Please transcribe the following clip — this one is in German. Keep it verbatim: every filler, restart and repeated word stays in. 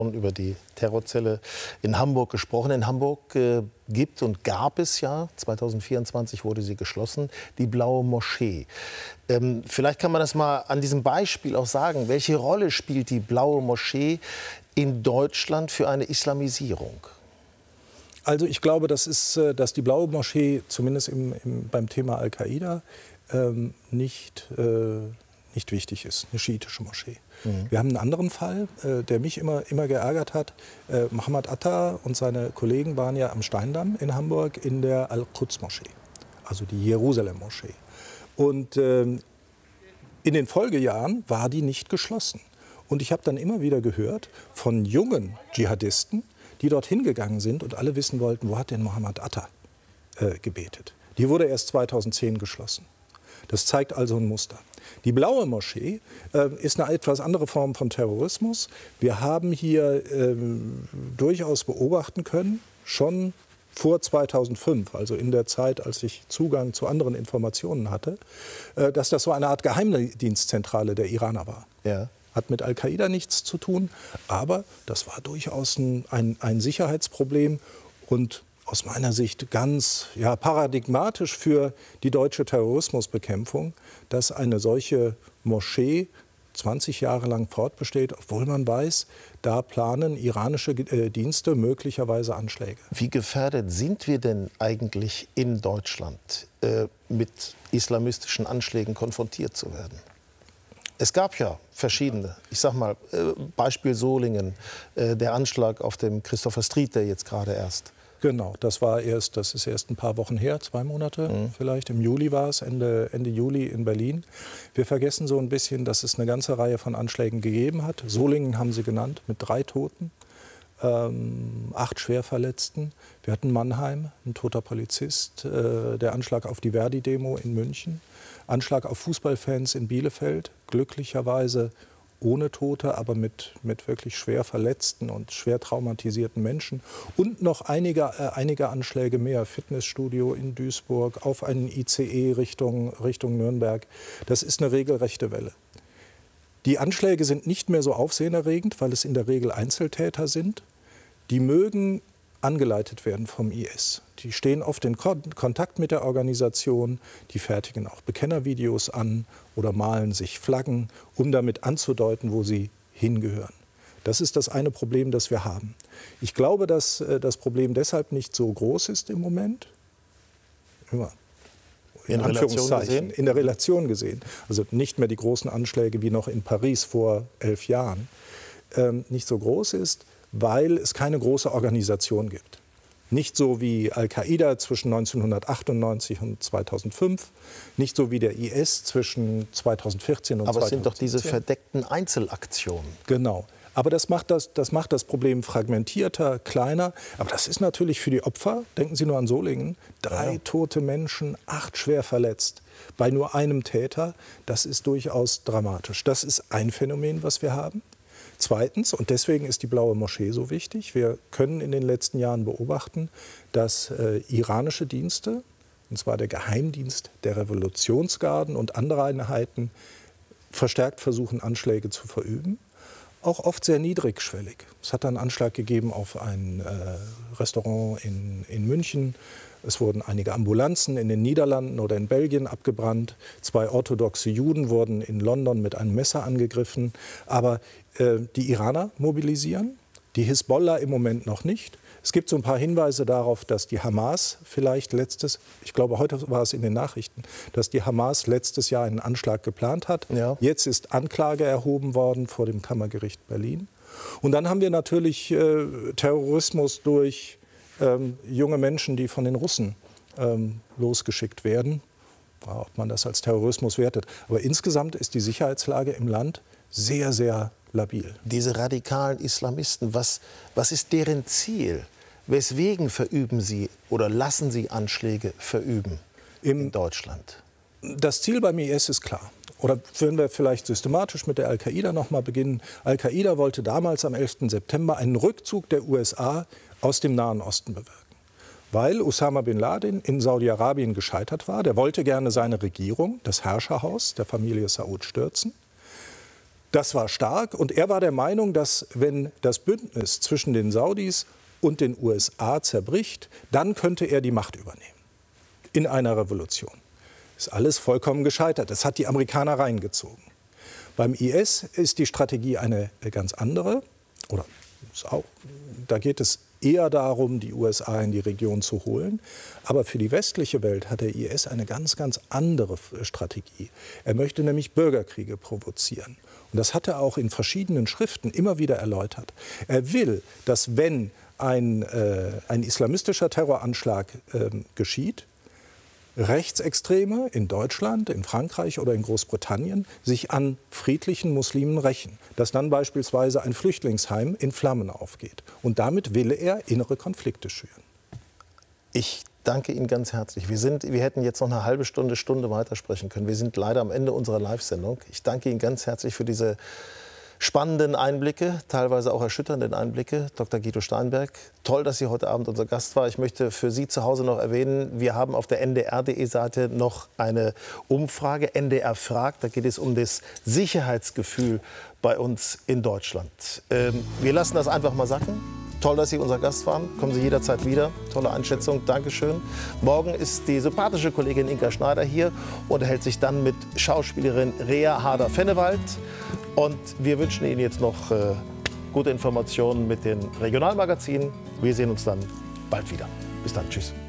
Über die Terrorzelle in Hamburg gesprochen. In Hamburg äh, gibt und gab es ja, zweitausendvierundzwanzig wurde sie geschlossen, die Blaue Moschee. Ähm, vielleicht kann man das mal an diesem Beispiel auch sagen. Welche Rolle spielt die Blaue Moschee in Deutschland für eine Islamisierung? Also ich glaube, das ist, dass die Blaue Moschee zumindest im, im, beim Thema Al-Qaida ähm, nicht, äh, nicht wichtig ist, eine schiitische Moschee. Mhm. Wir haben einen anderen Fall, äh, der mich immer, immer geärgert hat. Äh, Mohammed Atta und seine Kollegen waren ja am Steindamm in Hamburg in der Al-Quds-Moschee, also die Jerusalem-Moschee. Und äh, in den Folgejahren war die nicht geschlossen. Und ich habe dann immer wieder gehört von jungen Dschihadisten, die dorthin gegangen sind und alle wissen wollten, wo hat denn Mohammed Atta äh, gebetet. Die wurde erst zweitausendzehn geschlossen. Das zeigt also ein Muster. Die Blaue Moschee äh, ist eine etwas andere Form von Terrorismus. Wir haben hier ähm, durchaus beobachten können, schon vor zweitausendfünf, also in der Zeit, als ich Zugang zu anderen Informationen hatte, äh, dass das so eine Art Geheimdienstzentrale der Iraner war. Ja. Hat mit Al-Qaida nichts zu tun, aber das war durchaus ein, ein, ein Sicherheitsproblem und aus meiner Sicht ganz ja, paradigmatisch für die deutsche Terrorismusbekämpfung, dass eine solche Moschee zwanzig Jahre lang fortbesteht, obwohl man weiß, da planen iranische äh, Dienste möglicherweise Anschläge. Wie gefährdet sind wir denn eigentlich in Deutschland, äh, mit islamistischen Anschlägen konfrontiert zu werden? Es gab ja verschiedene, ich sag mal, äh, Beispiel Solingen, äh, der Anschlag auf dem Christopher Street, der jetzt gerade erst. Genau, das war erst, das ist erst ein paar Wochen her, zwei Monate mhm. vielleicht. Im Juli war es, Ende, Ende Juli in Berlin. Wir vergessen so ein bisschen, dass es eine ganze Reihe von Anschlägen gegeben hat. Solingen haben Sie genannt, mit drei Toten, ähm, acht Schwerverletzten. Wir hatten Mannheim, ein toter Polizist, äh, der Anschlag auf die Verdi-Demo in München, Anschlag auf Fußballfans in Bielefeld, glücklicherweise ohne Tote, aber mit, mit wirklich schwer verletzten und schwer traumatisierten Menschen. Und noch einige, äh, einige Anschläge mehr. Fitnessstudio in Duisburg, auf einen I C E Richtung, Richtung Nürnberg. Das ist eine regelrechte Welle. Die Anschläge sind nicht mehr so aufsehenerregend, weil es in der Regel Einzeltäter sind. Die mögen angeleitet werden vom I S. Die stehen oft in Kontakt mit der Organisation, die fertigen auch Bekennervideos an oder malen sich Flaggen, um damit anzudeuten, wo sie hingehören. Das ist das eine Problem, das wir haben. Ich glaube, dass das Problem deshalb nicht so groß ist im Moment. Immer. In, in Anführungszeichen, in der Relation gesehen. Also nicht mehr die großen Anschläge wie noch in Paris vor elf Jahren. Ähm, nicht so groß ist, weil es keine große Organisation gibt. Nicht so wie Al-Qaida zwischen neunzehnhundertachtundneunzig und zweitausendfünf, nicht so wie der I S zwischen zweitausendvierzehn und Aber zweitausendsiebzehn. Aber es sind doch diese verdeckten Einzelaktionen. Genau. Aber das macht das, das macht das Problem fragmentierter, kleiner. Aber das ist natürlich für die Opfer, denken Sie nur an Solingen, drei ja. tote Menschen, acht schwer verletzt. Bei nur einem Täter, das ist durchaus dramatisch. Das ist ein Phänomen, was wir haben. Zweitens, und deswegen ist die Blaue Moschee so wichtig, wir können in den letzten Jahren beobachten, dass äh, iranische Dienste, und zwar der Geheimdienst der Revolutionsgarden und andere Einheiten, verstärkt versuchen, Anschläge zu verüben. Auch oft sehr niedrigschwellig. Es hat einen Anschlag gegeben auf ein äh, Restaurant in, in München. Es wurden einige Ambulanzen in den Niederlanden oder in Belgien abgebrannt. Zwei orthodoxe Juden wurden in London mit einem Messer angegriffen. Aber äh, die Iraner mobilisieren, die Hisbollah im Moment noch nicht. Es gibt so ein paar Hinweise darauf, dass die Hamas vielleicht letztes, ich glaube heute war es in den Nachrichten, dass die Hamas letztes Jahr einen Anschlag geplant hat. Ja. Jetzt ist Anklage erhoben worden vor dem Kammergericht Berlin. Und dann haben wir natürlich äh, Terrorismus durch ähm, junge Menschen, die von den Russen ähm, losgeschickt werden. Ja, ob man das als Terrorismus wertet. Aber insgesamt ist die Sicherheitslage im Land sehr, sehr labil. Diese radikalen Islamisten, was, was ist deren Ziel? Weswegen verüben sie oder lassen sie Anschläge verüben Im, in Deutschland? Das Ziel beim I S ist klar. Oder wenn wir vielleicht systematisch mit der Al-Qaida noch mal beginnen. Al-Qaida wollte damals am elften September einen Rückzug der U S A aus dem Nahen Osten bewirken. Weil Osama bin Laden in Saudi-Arabien gescheitert war. Der wollte gerne seine Regierung, das Herrscherhaus der Familie Saud, stürzen. Das war stark und er war der Meinung, dass wenn das Bündnis zwischen den Saudis und den U S A zerbricht, dann könnte er die Macht übernehmen in einer Revolution. Ist alles vollkommen gescheitert. Das hat die Amerikaner reingezogen. Beim I S ist die Strategie eine ganz andere. Oder ist auch, da geht es eher darum, die U S A in die Region zu holen. Aber für die westliche Welt hat der I S eine ganz, ganz andere Strategie. Er möchte nämlich Bürgerkriege provozieren. Und das hat er auch in verschiedenen Schriften immer wieder erläutert. Er will, dass wenn ein, äh, ein islamistischer Terroranschlag äh, geschieht, Rechtsextreme in Deutschland, in Frankreich oder in Großbritannien sich an friedlichen Muslimen rächen. Dass dann beispielsweise ein Flüchtlingsheim in Flammen aufgeht. Und damit will er innere Konflikte schüren. Ich danke Ihnen ganz herzlich. Wir, sind, wir hätten jetzt noch eine halbe Stunde, Stunde weitersprechen können. Wir sind leider am Ende unserer Live-Sendung. Ich danke Ihnen ganz herzlich für diese spannenden Einblicke, teilweise auch erschütternden Einblicke. Doktor Guido Steinberg, toll, dass Sie heute Abend unser Gast war. Ich möchte für Sie zu Hause noch erwähnen, wir haben auf der N D R punkt de-Seite noch eine Umfrage, N D R fragt. Da geht es um das Sicherheitsgefühl bei uns in Deutschland. Ähm, wir lassen das einfach mal sacken. Toll, dass Sie unser Gast waren. Kommen Sie jederzeit wieder. Tolle Einschätzung. Dankeschön. Morgen ist die sympathische Kollegin Inka Schneider hier und hält sich dann mit Schauspielerin Rea Harder-Fennewald. Und wir wünschen Ihnen jetzt noch äh, gute Informationen mit den Regionalmagazinen. Wir sehen uns dann bald wieder. Bis dann. Tschüss.